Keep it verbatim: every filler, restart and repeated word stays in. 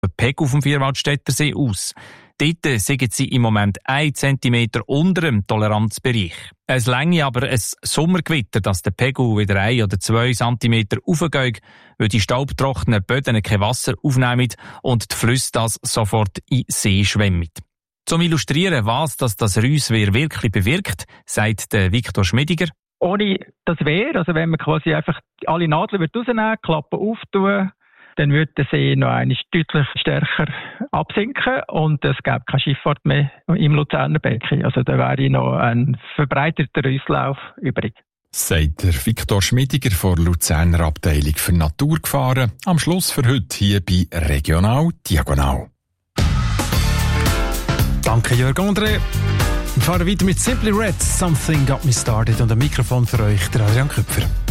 Pegel auf dem Vierwaldstättersee aus. Dort sind sie im Moment ein Zentimeter unter dem Toleranzbereich. Es reiche aber ein Sommergewitter, dass der Pegel wieder ein oder zwei Zentimeter raufgeht, weil die staubtrockenen Böden kein Wasser aufnehmen und die Flüsse das sofort in den See schwemmen. Zum Illustrieren, was das, das Reuswehr wirklich bewirkt, sagt der Viktor Schmidiger. Ohne das Wehr, also wenn man quasi einfach alle Nadeln rausnehmen, Klappen auftun, dann würde der See noch einmal deutlich stärker absinken und es gäbe keine Schifffahrt mehr im Luzerner Becken. Also da wäre noch ein verbreiterter Auslauf übrig. Sagt der Viktor Schmidiger von der Luzerner Abteilung für Naturgefahren. Am Schluss für heute hier bei Regional Diagonal. Danke Jörg André. Wir fahren weiter mit Simply Red, Something Got Me Started und ein Mikrofon für euch, der Adrian Köpfer.